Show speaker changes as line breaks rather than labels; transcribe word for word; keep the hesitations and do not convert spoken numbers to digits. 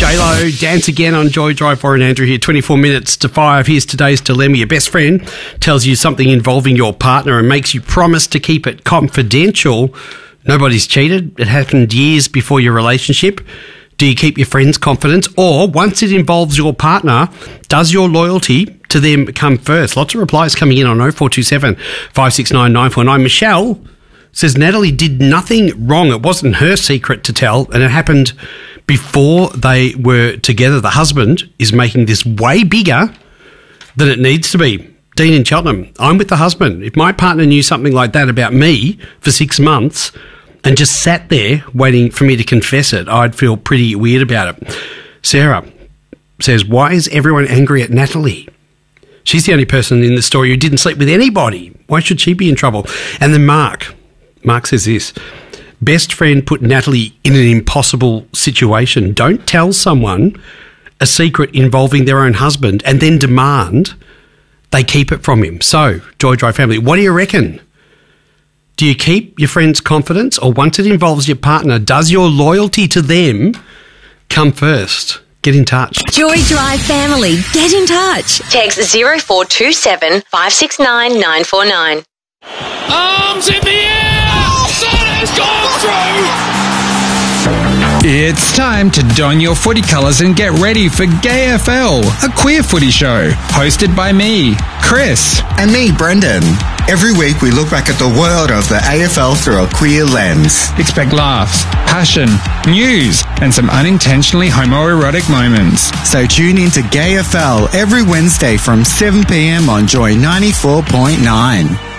J-Lo, Dance Again on Joy Drive. Warren Andrew here, twenty-four minutes to five. Here's today's dilemma. Your best friend tells you something involving your partner and makes you promise to keep it confidential. Nobody's cheated. It happened years before your relationship. Do you keep your friend's confidence? Or once it involves your partner, does your loyalty to them come first? Lots of replies coming in on oh four two seven, five six nine, nine four nine. Michelle says Natalie did nothing wrong. It wasn't her secret to tell, and it happened before they were together. The husband is making this way bigger than it needs to be. Dean in Cheltenham, I'm with the husband. If my partner knew something like that about me for six months and just sat there waiting for me to confess it, I'd feel pretty weird about it. Sarah says, why is everyone angry at Natalie? She's the only person in the story who didn't sleep with anybody. Why should she be in trouble? And then Mark, Mark says this, best friend put Natalie in an impossible situation. Don't tell someone a secret involving their own husband and then demand they keep it from him. So, Joy Drive family, what do you reckon? Do you keep your friend's confidence, or once it involves your partner, does your loyalty to them come first? Get in touch.
Joy Drive family, get in touch.
Text zero four two seven, five six nine, nine four nine.
Arms in the air! That has gone through!
It's time to don your footy colours and get ready for Gay F L, a queer footy show, hosted by me, Chris.
And me, Brendan. Every week we look back at the world of the A F L through a queer lens.
Expect laughs, passion, news, and some unintentionally homoerotic moments.
So tune in to Gay F L every Wednesday from seven p.m. on Joy ninety-four point nine.